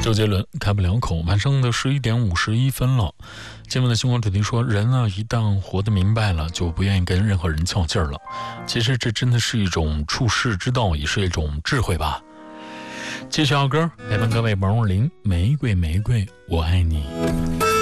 周杰伦开不了口。晚上的11点51分了。今晚的星光主题说，人啊，一旦活得明白了，就不愿意跟任何人较劲儿了。其实这真的是一种处世之道，也是一种智慧吧。继续好歌，陪伴各位，王若琳，玫瑰玫瑰我爱你。